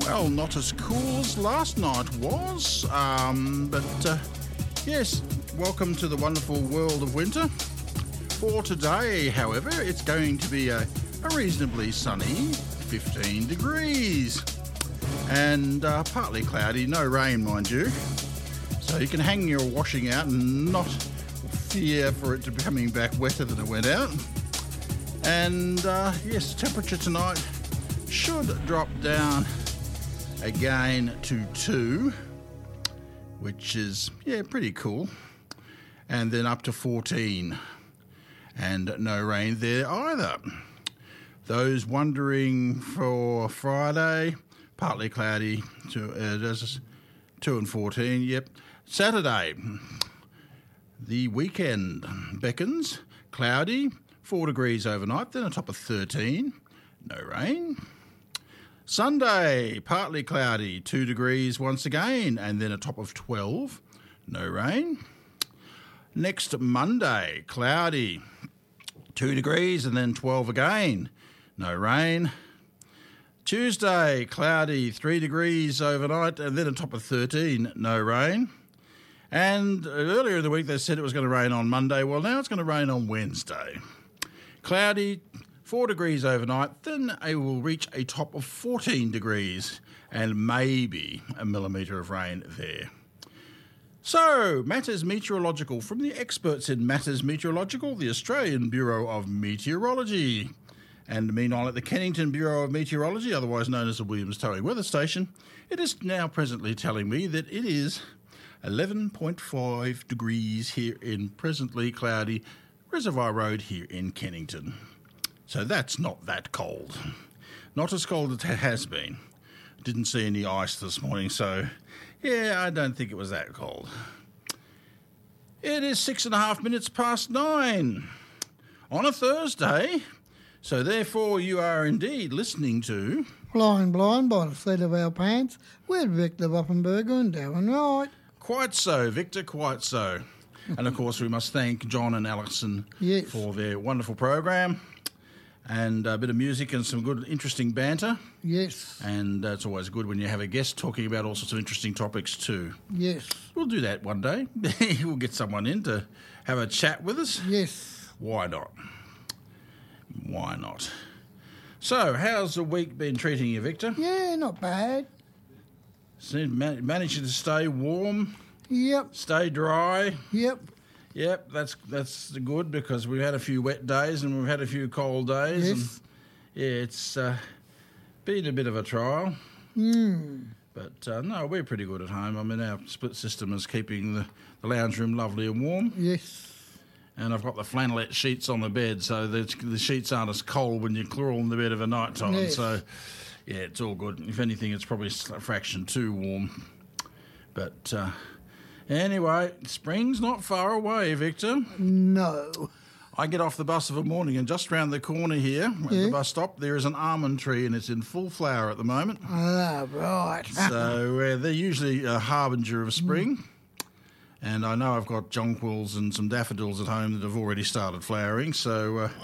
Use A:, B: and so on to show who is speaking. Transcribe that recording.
A: Well, not as cool as last night was, but yes, welcome to the wonderful world of winter. For today, however, it's going to be a reasonably sunny 15 degrees and partly cloudy, no rain, mind you. So you can hang your washing out and not fear for it to be coming back wetter than it went out. And yes, temperature tonight should drop down again to 2, which is, pretty cool. And then up to 14. And no rain there either. Those wondering for Friday, partly cloudy, 2 and 14, yep. Saturday, the weekend beckons, cloudy, 4 degrees overnight, then a top of 13, no rain. Sunday, partly cloudy, 2 degrees once again, and then a top of 12, no rain. Next Monday, cloudy, 2 degrees and then 12 again, no rain. Tuesday, cloudy, 3 degrees overnight, and then a top of 13, no rain. And earlier in the week they said it was going to rain on Monday. Well, now it's going to rain on Wednesday. Cloudy, 4 degrees overnight, then it will reach a top of 14 degrees and maybe a millimetre of rain there. So, Matters Meteorological from the experts in Matters Meteorological, the Australian Bureau of Meteorology. And meanwhile, at the Kennington Bureau of Meteorology, otherwise known as the Williams Towing Weather Station, it is now presently telling me that it is 11.5 degrees here in presently cloudy Reservoir Road here in Kennington. So that's not that cold. Not as cold as it has been. Didn't see any ice this morning, so I don't think it was that cold. It is 6.5 minutes past 9 on a Thursday, so therefore you are indeed listening to
B: Flying Blind by the seat of our pants with Victor Buffenberger and Darren Wright.
A: Quite so, Victor, quite so. And of course we must thank John and Alison for their wonderful program. And a bit of music and some good, interesting banter.
B: Yes.
A: And it's always good when you have a guest talking about all sorts of interesting topics too.
B: Yes.
A: We'll do that one day. We'll get someone in to have a chat with us.
B: Yes.
A: Why not? Why not? So, how's the week been treating you, Victor?
B: Yeah, not bad.
A: So, managing to stay warm?
B: Yep.
A: Stay dry?
B: Yep,
A: that's good because we've had a few wet days and we've had a few cold days.
B: Yes.
A: And, it's been a bit of a trial. But no, we're pretty good at home. I mean, our split system is keeping the lounge room lovely and warm.
B: Yes.
A: And I've got the flannelette sheets on the bed, so the sheets aren't as cold when you crawl in the bed of a night time.
B: Yes.
A: So, it's all good. If anything, it's probably a fraction too warm. But anyway, spring's not far away, Victor.
B: No.
A: I get off the bus of a morning and just round the corner here at the bus stop there is an almond tree and it's in full flower at the moment.
B: Ah, right.
A: So they're usually a harbinger of spring. And I know I've got jonquils and some daffodils at home that have already started flowering. So